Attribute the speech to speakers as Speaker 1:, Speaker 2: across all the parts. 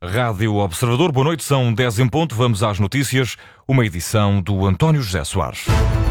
Speaker 1: Rádio Observador, boa noite, são 10 em ponto, vamos às notícias, uma edição do António José Soares.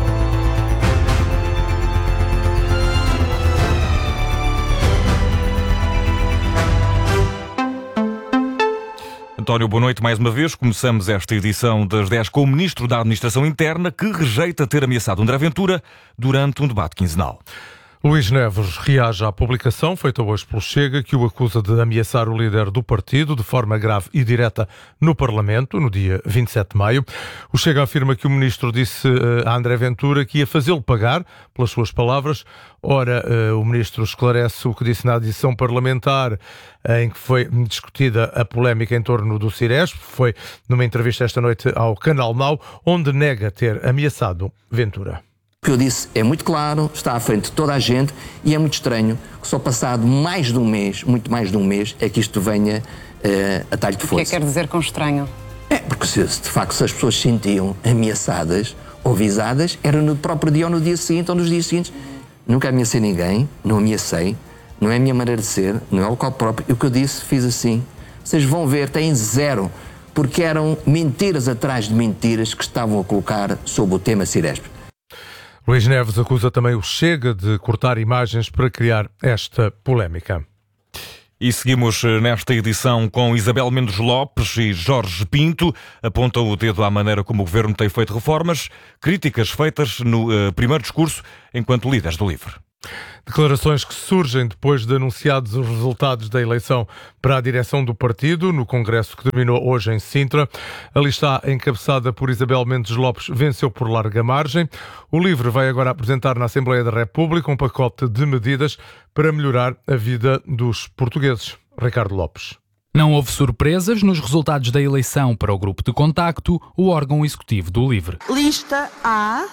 Speaker 1: António, boa noite mais uma vez. Começamos esta edição das 10 com o Ministro da Administração Interna, que rejeita ter ameaçado André Ventura durante um debate quinzenal.
Speaker 2: Luís Neves reage à publicação feita hoje pelo Chega, que o acusa de ameaçar o líder do partido de forma grave e direta no Parlamento, no dia 27 de maio. O Chega afirma que o ministro disse a André Ventura que ia fazê-lo pagar, pelas suas palavras. Ora, o ministro esclarece o que disse na audição parlamentar em que foi discutida a polémica em torno do Ciresp. Foi numa entrevista esta noite ao Canal Now, onde nega ter ameaçado Ventura.
Speaker 3: O que eu disse é muito claro, está à frente de toda a gente e é muito estranho que só passado mais de um mês, muito mais de um mês, é que isto venha a talho de força.
Speaker 4: O que é que quer dizer com estranho?
Speaker 3: Porque se de facto se as pessoas se sentiam ameaçadas ou visadas, era no próprio dia ou no dia seguinte ou nos dias seguintes. Nunca ameacei ninguém, não ameacei, não é a minha maneira de ser, não é o local próprio. E o que eu disse, fiz assim. Vocês vão ver, têm zero, porque eram mentiras atrás de mentiras que estavam a colocar sobre o tema Ciresp.
Speaker 2: Luís Neves acusa também o Chega de cortar imagens para criar esta polémica.
Speaker 1: E seguimos nesta edição com Isabel Mendes Lopes e Jorge Pinto. Apontam o dedo à maneira como o Governo tem feito reformas, críticas feitas no primeiro discurso enquanto líderes do LIVRE.
Speaker 2: Declarações que surgem depois de anunciados os resultados da eleição para a direção do partido, no congresso que terminou hoje em Sintra. A lista encabeçada por Isabel Mendes Lopes venceu por larga margem. O LIVRE vai agora apresentar na Assembleia da República um pacote de medidas para melhorar a vida dos portugueses. Ricardo Lopes.
Speaker 5: Não houve surpresas nos resultados da eleição para o grupo de contacto, o órgão executivo do LIVRE.
Speaker 6: Lista A,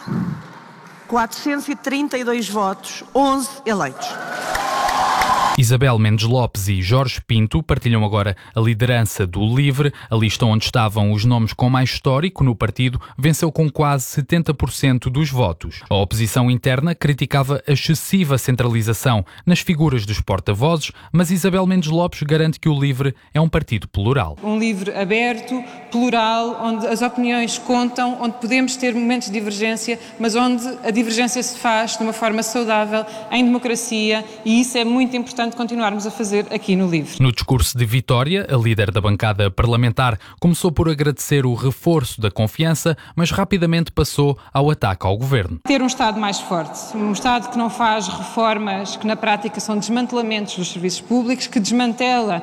Speaker 6: 432 votos, 11 eleitos.
Speaker 5: Isabel Mendes Lopes e Jorge Pinto partilham agora a liderança do LIVRE. A lista onde estavam os nomes com mais histórico no partido venceu com quase 70% dos votos. A oposição interna criticava a excessiva centralização nas figuras dos porta-vozes, mas Isabel Mendes Lopes garante que o LIVRE é um partido plural.
Speaker 7: Um LIVRE aberto, plural, onde as opiniões contam, onde podemos ter momentos de divergência, mas onde a divergência se faz de uma forma saudável, em democracia, e isso é muito importante continuarmos a fazer aqui no LIVRE.
Speaker 5: No discurso de vitória, a líder da bancada parlamentar começou por agradecer o reforço da confiança, mas rapidamente passou ao ataque ao governo.
Speaker 7: Ter um Estado mais forte, um Estado que não faz reformas que na prática são desmantelamentos dos serviços públicos, que desmantela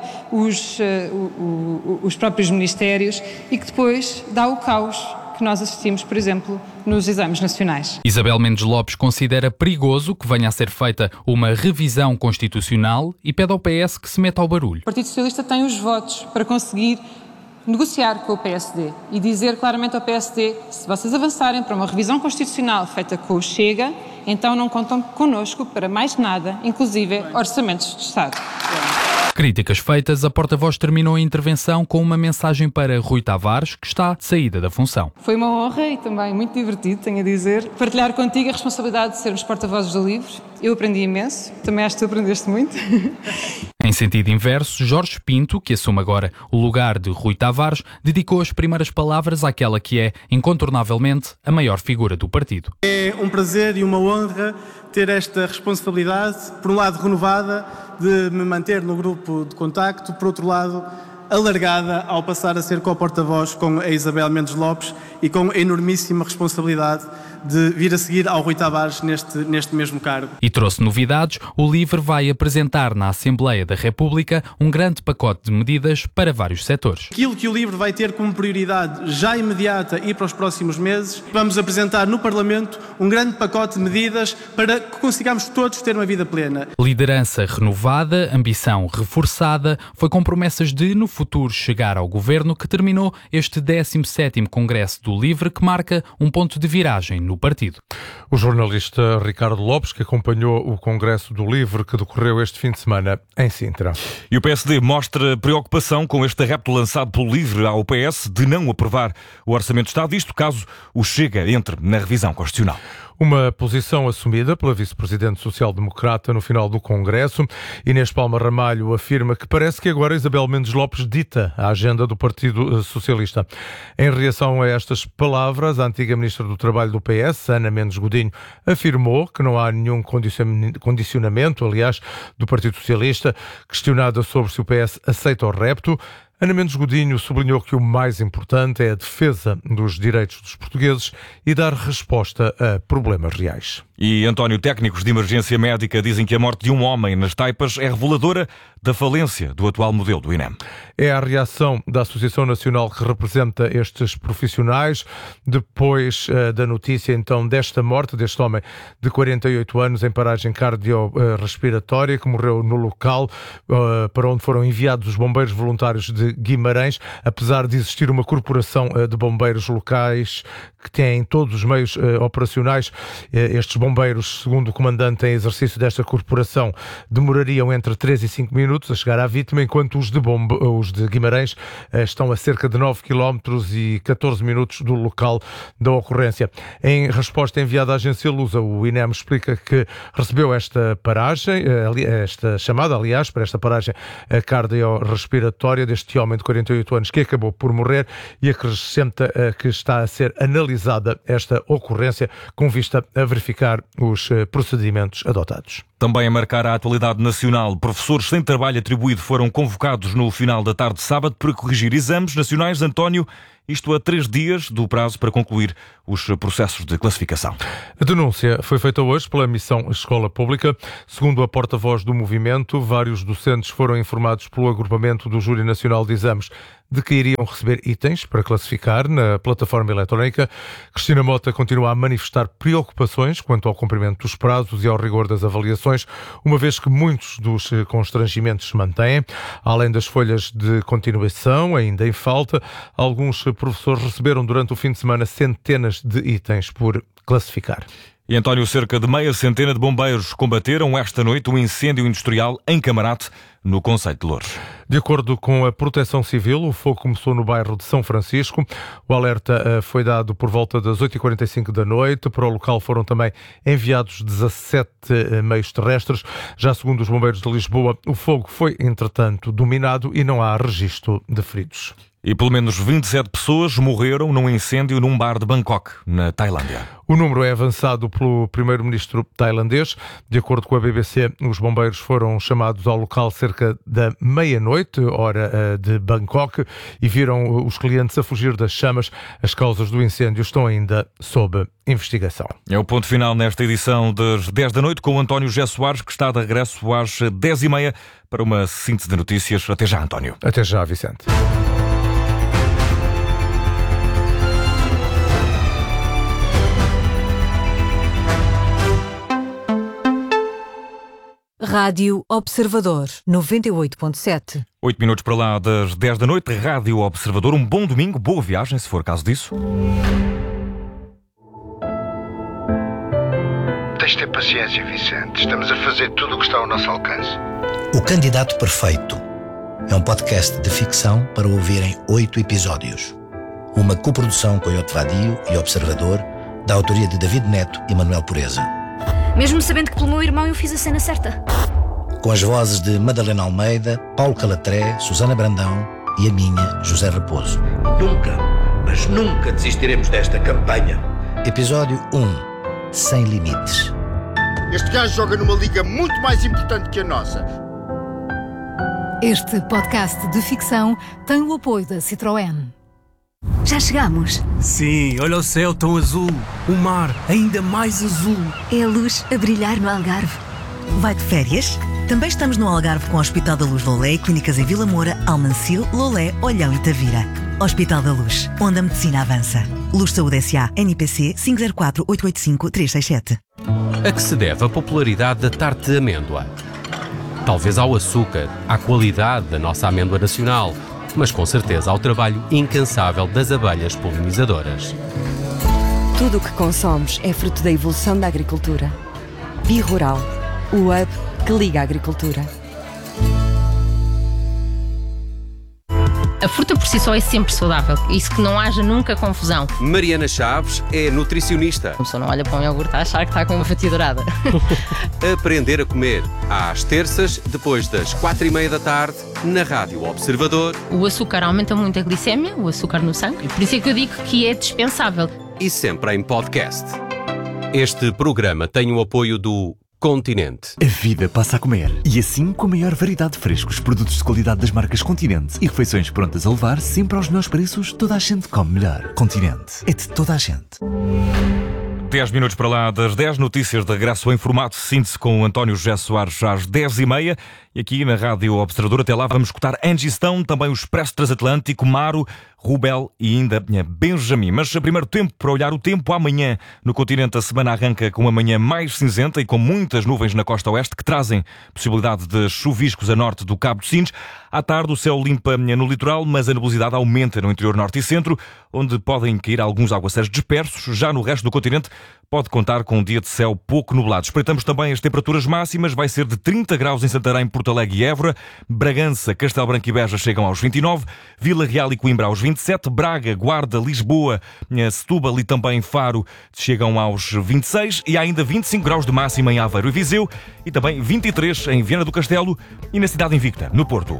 Speaker 7: os próprios ministérios e que depois dá o caos que nós assistimos, por exemplo, nos exames nacionais.
Speaker 5: Isabel Mendes Lopes considera perigoso que venha a ser feita uma revisão constitucional e pede ao PS que se meta ao barulho.
Speaker 7: O Partido Socialista tem os votos para conseguir negociar com o PSD e dizer claramente ao PSD: se vocês avançarem para uma revisão constitucional feita com o Chega, então não contam connosco para mais nada, inclusive orçamentos de Estado.
Speaker 5: Críticas feitas, a porta-voz terminou a intervenção com uma mensagem para Rui Tavares, que está de saída da função.
Speaker 7: Foi uma honra e também muito divertido, tenho a dizer, partilhar contigo a responsabilidade de sermos porta-vozes do LIVRE. Eu aprendi imenso, também acho que tu aprendeste muito.
Speaker 5: Em sentido inverso, Jorge Pinto, que assume agora o lugar de Rui Tavares, dedicou as primeiras palavras àquela que é, incontornavelmente, a maior figura do partido.
Speaker 8: É um prazer e uma honra ter esta responsabilidade, por um lado renovada, de me manter no grupo de contacto, por outro lado alargada ao passar a ser co-porta-voz com a Isabel Mendes Lopes e com a enormíssima responsabilidade de vir a seguir ao Rui Tavares neste mesmo cargo.
Speaker 5: E trouxe novidades. O LIVRE vai apresentar na Assembleia da República um grande pacote de medidas para vários setores.
Speaker 8: Aquilo que o LIVRE vai ter como prioridade já imediata e para os próximos meses, vamos apresentar no Parlamento um grande pacote de medidas para que consigamos todos ter uma vida plena.
Speaker 5: Liderança renovada, ambição reforçada, foi com promessas de, no futuro, chegar ao governo, que terminou este 17º Congresso do LIVRE, que marca um ponto de viragem no partido.
Speaker 2: O jornalista Ricardo Lopes, que acompanhou o Congresso do LIVRE que decorreu este fim de semana em Sintra.
Speaker 1: E o PSD mostra preocupação com este repto lançado pelo LIVRE ao PS de não aprovar o Orçamento de Estado, isto caso o Chega entre na revisão constitucional.
Speaker 2: Uma posição assumida pela vice-presidente social-democrata no final do Congresso. Inês Palma Ramalho afirma que parece que agora Isabel Mendes Lopes dita a agenda do Partido Socialista. Em reação a estas palavras, a antiga ministra do Trabalho do PS, Ana Mendes Godinho, afirmou que não há nenhum condicionamento, aliás, do Partido Socialista. Questionada sobre se o PS aceita o repto, Ana Mendes Godinho sublinhou que o mais importante é a defesa dos direitos dos portugueses e dar resposta a problemas reais.
Speaker 1: E, António, técnicos de emergência médica dizem que a morte de um homem nas Taipas é reveladora da falência do atual modelo do INEM.
Speaker 2: É a reação da Associação Nacional que representa estes profissionais depois da notícia então desta morte deste homem de 48 anos em paragem cardiorrespiratória que morreu no local para onde foram enviados os bombeiros voluntários de Guimarães, apesar de existir uma corporação de bombeiros locais que tem todos os meios operacionais. Estes bombeiros, segundo o comandante em exercício desta corporação, demorariam entre 3 e 5 minutos a chegar à vítima, enquanto os de Guimarães estão a cerca de 9 km e 14 minutos do local da ocorrência. Em resposta enviada à agência Lusa, o INEM explica que recebeu esta paragem, esta chamada, aliás, para esta paragem cardiorrespiratória deste homem de 48 anos que acabou por morrer, e acrescenta que está a ser analisada esta ocorrência com vista a verificar os procedimentos adotados.
Speaker 1: Também a marcar a atualidade nacional, professores sem trabalho atribuído foram convocados no final da tarde de sábado para corrigir exames nacionais. António, isto a 3 dias do prazo para concluir os processos de classificação.
Speaker 2: A denúncia foi feita hoje pela Missão Escola Pública. Segundo a porta-voz do movimento, vários docentes foram informados pelo agrupamento do Júri Nacional de Exames de que iriam receber itens para classificar na plataforma eletrónica. Cristina Mota continua a manifestar preocupações quanto ao cumprimento dos prazos e ao rigor das avaliações, uma vez que muitos dos constrangimentos se mantêm. Além das folhas de continuação, ainda em falta, alguns professores receberam durante o fim de semana centenas de itens por classificar.
Speaker 1: E, António, cerca de meia centena de bombeiros combateram esta noite um incêndio industrial em Camarate, no concelho de Loures.
Speaker 2: De acordo com a Proteção Civil, o fogo começou no bairro de São Francisco. O alerta foi dado por volta das 8h45 da noite. Para o local foram também enviados 17 meios terrestres. Já segundo os bombeiros de Lisboa, o fogo foi, entretanto, dominado e não há registro de feridos.
Speaker 1: E pelo menos 27 pessoas morreram num incêndio num bar de Bangkok, na Tailândia.
Speaker 2: O número é avançado pelo primeiro-ministro tailandês. De acordo com a BBC, os bombeiros foram chamados ao local cerca da meia-noite, hora de Bangkok, e viram os clientes a fugir das chamas. As causas do incêndio estão ainda sob investigação.
Speaker 1: É o ponto final nesta edição das 10 da noite, com o António José Soares, que está de regresso às 10h30 para uma síntese de notícias. Até já, António.
Speaker 2: Até já, Vicente.
Speaker 4: Rádio Observador, 98.7.
Speaker 1: 8 minutos para lá das 10 da noite, Rádio Observador. Um bom domingo, boa viagem, se for caso disso.
Speaker 9: Tens de ter paciência, Vicente. Estamos a fazer tudo o que está ao nosso alcance.
Speaker 10: O Candidato Perfeito é um podcast de ficção para ouvir em 8 episódios. Uma coprodução com Iote Vadio e Observador, da autoria de David Neto e Manuel Pureza.
Speaker 11: Mesmo sabendo que pelo meu irmão eu fiz a cena certa.
Speaker 10: Com as vozes de Madalena Almeida, Paulo Calatré, Susana Brandão e a minha, José Raposo.
Speaker 12: Nunca, mas nunca desistiremos desta campanha.
Speaker 10: Episódio 1. Sem limites.
Speaker 9: Este gajo joga numa liga muito mais importante que a nossa.
Speaker 13: Este podcast de ficção tem o apoio da Citroën.
Speaker 11: Já chegamos?
Speaker 14: Sim, olha o céu tão azul, o mar ainda mais azul.
Speaker 11: É a luz a brilhar no Algarve.
Speaker 15: Vai de férias? Também estamos no Algarve com o Hospital da Luz Lolé e clínicas em Vila Moura, Almancil, Lolé, Olhão e Tavira. Hospital da Luz, onde a medicina avança. Luz Saúde S.A. NIPC 504-885-367.
Speaker 16: A que se deve a popularidade da tarte de amêndoa? Talvez ao açúcar, à qualidade da nossa amêndoa nacional, mas com certeza ao trabalho incansável das abelhas polinizadoras.
Speaker 17: Tudo o que consomos é fruto da evolução da agricultura. Bi-Rural, o hub que liga a agricultura.
Speaker 18: A fruta por si só é sempre saudável. Isso que não haja nunca confusão.
Speaker 16: Mariana Chaves é nutricionista.
Speaker 18: A pessoa não olha para um iogurte a achar que está com uma fatia dourada.
Speaker 16: Aprender a comer, às terças, depois das 4:30 da tarde, na Rádio Observador.
Speaker 18: O açúcar aumenta muito a glicémia, o açúcar no sangue. Por isso é que eu digo que é dispensável.
Speaker 16: E sempre em podcast. Este programa tem o apoio do Continente.
Speaker 19: A vida passa a comer. E assim, com a maior variedade de frescos, produtos de qualidade das marcas Continente e refeições prontas a levar, sempre aos melhores preços, toda a gente come melhor. Continente. É de toda a gente.
Speaker 1: 10 minutos para lá das 10, notícias de regresso em formato síntese com o António José Soares às 10:30. E aqui na Rádio Observador, até lá, vamos escutar Angie Stone, também o Expresso Transatlântico, Maro, Rubel e ainda Benjamin. Mas primeiro tempo para olhar o tempo amanhã. No continente, a semana arranca com uma manhã mais cinzenta e com muitas nuvens na costa oeste que trazem possibilidade de chuviscos a norte do Cabo de Sines. À tarde, o céu limpa no litoral, mas a nebulosidade aumenta no interior norte e centro, onde podem cair alguns aguaceiros dispersos. Já no resto do continente, pode contar com um dia de céu pouco nublado. Espreitamos também as temperaturas máximas. Vai ser de 30 graus em Santarém, Porto Alegre e Évora. Bragança, Castelo Branco e Beja chegam aos 29. Vila Real e Coimbra aos 27. Braga, Guarda, Lisboa, Setúbal e também Faro chegam aos 26. E há ainda 25 graus de máxima em Aveiro e Viseu. E também 23 em Viana do Castelo e na Cidade Invicta, no Porto.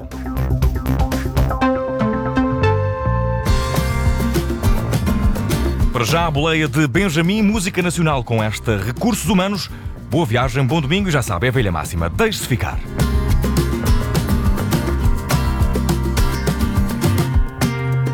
Speaker 1: Para já a boleia de Benjamin, música nacional com esta Recursos Humanos. Boa viagem, bom domingo e já sabe, é a velha máxima. Deixe-se ficar.